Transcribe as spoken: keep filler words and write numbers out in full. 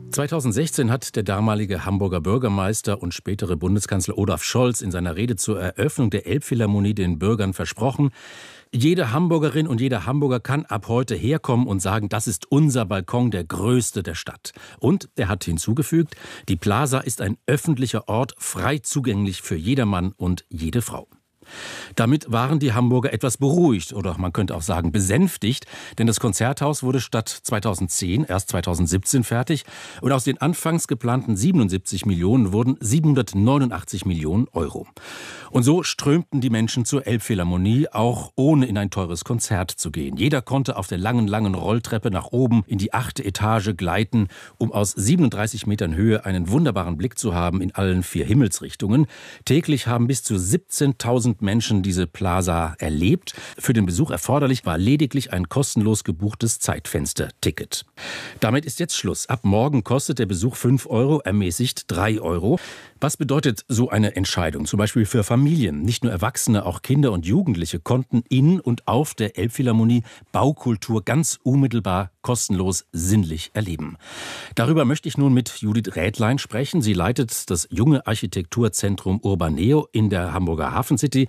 zweitausendsechzehn hat der damalige Hamburger Bürgermeister und spätere Bundeskanzler Olaf Scholz in seiner Rede zur Eröffnung der Elbphilharmonie den Bürgern versprochen, jede Hamburgerin und jeder Hamburger kann ab heute herkommen und sagen, das ist unser Balkon, der größte der Stadt. Und er hat hinzugefügt, die Plaza ist ein öffentlicher Ort, frei zugänglich für jedermann und jede Frau. Damit waren die Hamburger etwas beruhigt oder man könnte auch sagen besänftigt, denn das Konzerthaus wurde statt zweitausendzehn erst zweitausendsiebzehn fertig und aus den anfangs geplanten siebenundsiebzig Millionen wurden siebenhundertneunundachtzig Millionen Euro. Und so strömten die Menschen zur Elbphilharmonie, auch ohne in ein teures Konzert zu gehen. Jeder konnte auf der langen, langen Rolltreppe nach oben in die achte Etage gleiten, um aus siebenunddreißig Metern Höhe einen wunderbaren Blick zu haben in allen vier Himmelsrichtungen. Täglich haben bis zu siebzehntausend Menschen diese Plaza erlebt. Für den Besuch erforderlich war lediglich ein kostenlos gebuchtes Zeitfenster-Ticket. Damit ist jetzt Schluss. Ab morgen kostet der Besuch fünf Euro, ermäßigt drei Euro. Was bedeutet so eine Entscheidung? Zum Beispiel für Familien. Nicht nur Erwachsene, auch Kinder und Jugendliche konnten in und auf der Elbphilharmonie Baukultur ganz unmittelbar, kostenlos, sinnlich erleben. Darüber möchte ich nun mit Judith Rädlein sprechen. Sie leitet das junge Architekturzentrum Urbaneo in der Hamburger Hafen City.